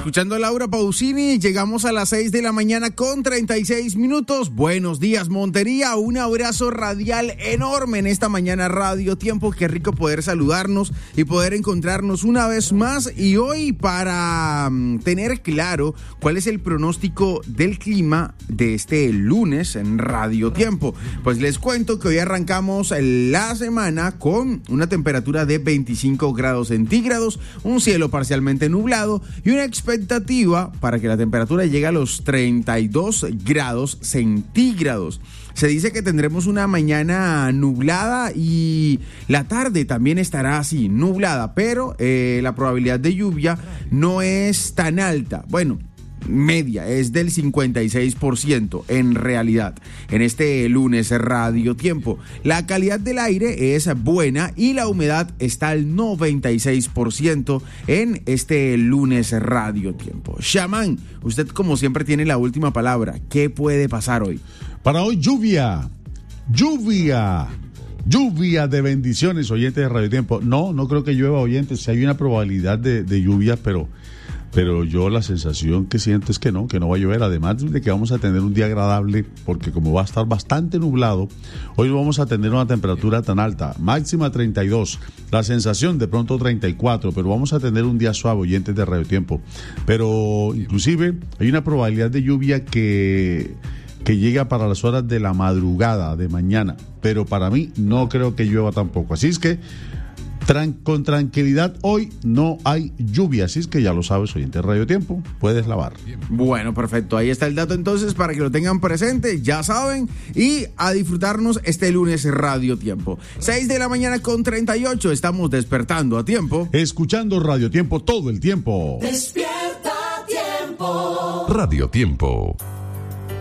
Escuchando a Laura Pausini, llegamos a las 6 de la mañana con 36 minutos. Buenos días, Montería. Un abrazo radial enorme en esta mañana Radio Tiempo. Qué rico poder saludarnos y poder encontrarnos una vez más. Y hoy para tener claro cuál es el pronóstico del clima de este lunes en Radio Tiempo, pues les cuento que hoy arrancamos la semana con una temperatura de 25 grados centígrados, un cielo parcialmente nublado y una expectativa para que la temperatura llegue a los 32 grados centígrados. Se dice que tendremos una mañana nublada y la tarde también estará así, nublada, pero la probabilidad de lluvia no es tan alta. Bueno, media, es del 56% en realidad. En este lunes Radio Tiempo, la calidad del aire es buena y la humedad está al 96% en este lunes Radio Tiempo. Shaman, usted como siempre tiene la última palabra. ¿Qué puede pasar hoy? Para hoy lluvia de bendiciones, oyentes de Radio Tiempo. No creo que llueva, oyentes. Si hay una probabilidad de lluvia, pero yo la sensación que siento es que no va a llover, además de que vamos a tener un día agradable, porque como va a estar bastante nublado, hoy vamos a tener una temperatura tan alta, máxima 32, la sensación de pronto 34, pero vamos a tener un día suave, oyentes de Radio Tiempo. Pero inclusive hay una probabilidad de lluvia que llega para las horas de la madrugada de mañana, pero para mí no creo que llueva tampoco, así es que con tranquilidad hoy no hay lluvia, así es que ya lo sabes, oyente de Radio Tiempo, puedes lavar. Bueno, perfecto, ahí está el dato entonces para que lo tengan presente, ya saben, y a disfrutarnos este lunes Radio Tiempo. 6 de la mañana con 38, estamos despertando a tiempo. Escuchando Radio Tiempo todo el tiempo. Despierta a tiempo. Radio Tiempo.